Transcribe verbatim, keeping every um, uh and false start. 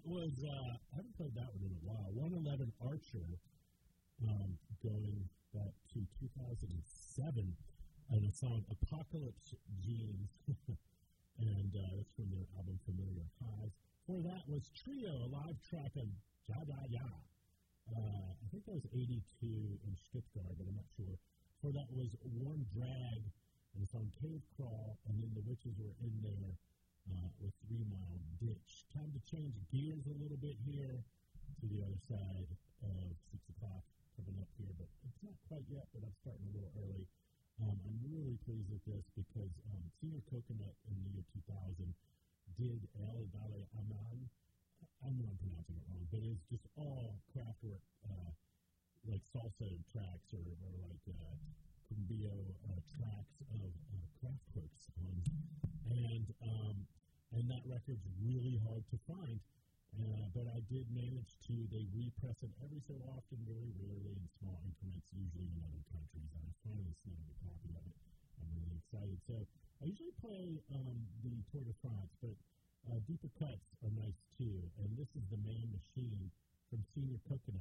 was, uh, I haven't played that one in a while. one eleven Archer, um, going back to two thousand seven, and a song, Apocalypse Jeans, and uh, that's from their album Familiar Highs. Before that was Trio, a live track on Ja Ja Ya. Uh, I think that was eighty-two in Stuttgart, but I'm not sure. Before that was Warm Drag, and the song Cave Crawl, and then the Witches were in there uh, with Three Mile Ditch. Time to change gears a little bit here to the other side of six o'clock coming up here, but it's not quite yet, but I'm starting a little early. Um, I'm really pleased with this because um, Senior Coconut in the year two thousand did El Dale Aman. I know I'm pronouncing it wrong, but it's just all craft work, uh, like salsa tracks or, or like uh, cumbia uh, tracks of uh, Kraftwerk songs. And, um, and that record's really hard to find. Uh, but I did manage to, they repress it every so often, very rarely in small increments, usually in other countries. And I finally snagged a copy of it. I'm really excited. So I usually play um, the Tour de France, but uh, deeper cuts are nice too. And this is the Man Machine from Senior Coconut.